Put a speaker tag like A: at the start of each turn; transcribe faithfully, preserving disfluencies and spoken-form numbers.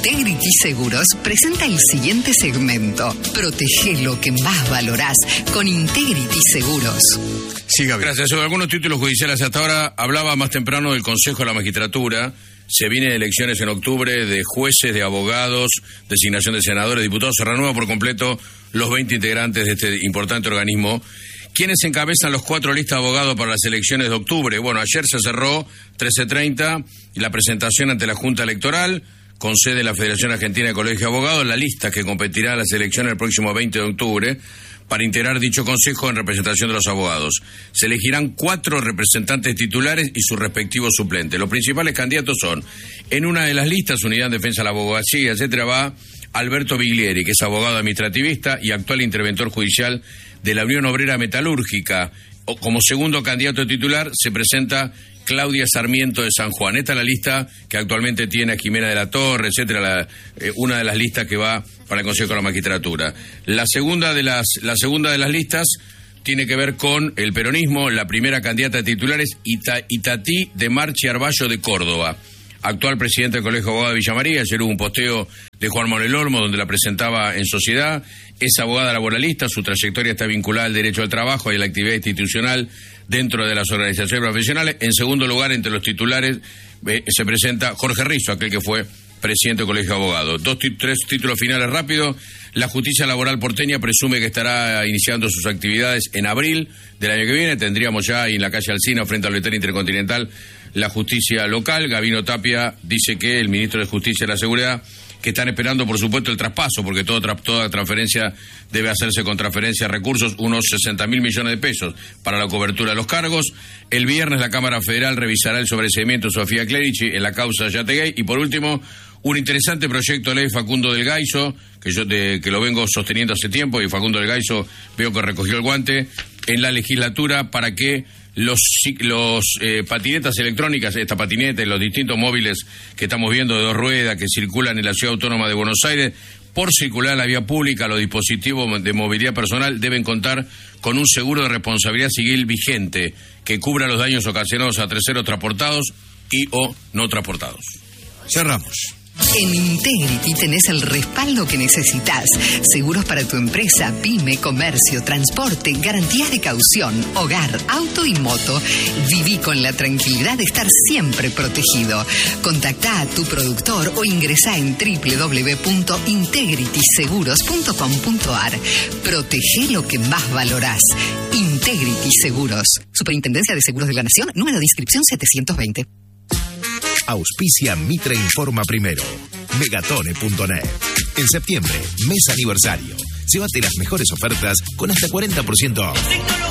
A: Integrity Seguros presenta el siguiente segmento. Protege lo que más valorás con Integrity Seguros.
B: Siga bien.
C: Gracias. Sobre algunos títulos judiciales hasta ahora, hablaba más temprano del Consejo de la Magistratura. Se vienen elecciones en octubre de jueces, de abogados, designación de senadores, diputados. Se renueva por completo los veinte integrantes de este importante organismo. ¿Quiénes encabezan los cuatro listas de abogados para las elecciones de octubre? Bueno, ayer se cerró trece treinta la presentación ante la Junta Electoral, con sede en la Federación Argentina de Colegios de Abogados, la lista que competirá a las elecciones el próximo veinte de octubre para integrar dicho consejo en representación de los abogados. Se elegirán cuatro representantes titulares y sus respectivos suplentes. Los principales candidatos son, en una de las listas, Unidad en Defensa de la Abogacía, etcétera, va Alberto Biglieri, que es abogado administrativista y actual interventor judicial de la Unión Obrera Metalúrgica. Como segundo candidato titular se presenta Claudia Sarmiento de San Juan. Esta es la lista que actualmente tiene a Jimena de la Torre, etcétera, la, eh, una de las listas que va para el Consejo de la Magistratura. La segunda de las, la segunda de las listas tiene que ver con el peronismo. La primera candidata de titulares, Ita, Itatí de Marchi Arballo de Córdoba, actual presidente del Colegio de Abogados de Villa María. Ayer hubo un posteo de Juan Manuel Olmo donde la presentaba en sociedad. Es abogada laboralista, su trayectoria está vinculada al derecho al trabajo y a la actividad institucional dentro de las organizaciones profesionales. En segundo lugar, entre los titulares, eh, se presenta Jorge Rizzo, aquel que fue presidente del Colegio de Abogados. Dos, tres títulos finales rápido. La justicia laboral porteña presume que estará iniciando sus actividades en abril del año que viene. Tendríamos ya en la calle Alsina, frente al Hotel Intercontinental, la justicia local. Gabino Tapia dice que el ministro de Justicia y la Seguridad, que están esperando, por supuesto, el traspaso, porque todo, toda transferencia debe hacerse con transferencia de recursos, unos sesenta mil millones de pesos para la cobertura de los cargos. El viernes la Cámara Federal revisará el sobreseimiento de Sofía Clerici en la causa Yategay. Y por último, un interesante proyecto de ley Facundo del Gaiso, que yo de, que lo vengo sosteniendo hace tiempo, y Facundo del Gaiso veo que recogió el guante en la legislatura para que los, los eh, patinetas electrónicas, esta patineta y los distintos móviles que estamos viendo de dos ruedas que circulan en la Ciudad Autónoma de Buenos Aires, por circular en la vía pública, los dispositivos de movilidad personal deben contar con un seguro de responsabilidad civil vigente que cubra los daños ocasionados a terceros transportados y o no transportados.
B: Cerramos.
A: En Integrity tenés el respaldo que necesitas. Seguros para tu empresa, pyme, comercio, transporte, garantías de caución, hogar, auto y moto. Viví con la tranquilidad de estar siempre protegido. Contactá a tu productor o ingresá en doble u doble u doble u punto integrity seguros punto com punto a r. Protege lo que más valorás. Integrity Seguros. Superintendencia de Seguros de la Nación, número de inscripción setecientos veinte.
D: Auspicia Mitre Informa Primero. Megatone punto net. En septiembre, mes aniversario. Llévate las mejores ofertas con hasta cuarenta por ciento off.